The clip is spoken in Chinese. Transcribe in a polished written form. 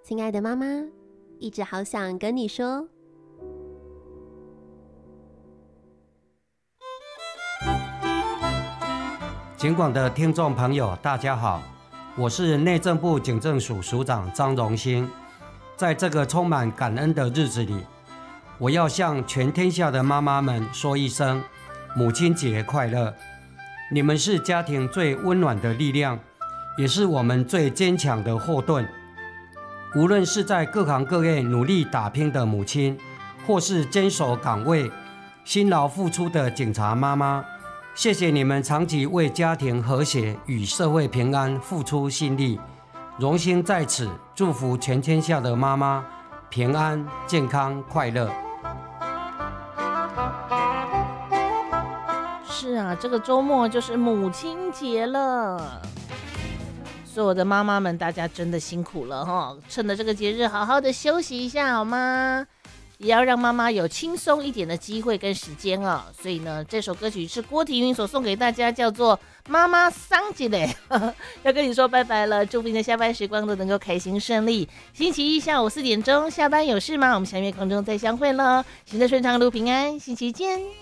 亲爱的妈妈，一直好想跟你说。 警广的听众朋友，大家好，我是内政部警政署署长张荣兴。在这个充满感恩的日子里，我要向全天下的妈妈们说一声母亲节快乐。你们是家庭最温暖的力量，也是我们最坚强的后盾。无论是在各行各业努力打拼的母亲，或是坚守岗位辛劳付出的警察妈妈，谢谢你们长期为家庭和谐与社会平安付出心力。荣幸在此祝福全天下的妈妈平安、健康、快乐。 是啊，这个周末就是母亲节了，所有的妈妈们，大家真的辛苦了哈！趁着这个节日，好好的休息一下好吗？也要让妈妈有轻松一点的机会跟时间哦。所以呢，这首歌曲是郭体云所送给大家，叫做《妈妈桑吉嘞》，要跟你说拜拜了。祝福你的下班时光都能够开心顺利。星期一下午4点钟，下班有事吗？我们下面空中再相会了。行得顺畅，路平安，星期见。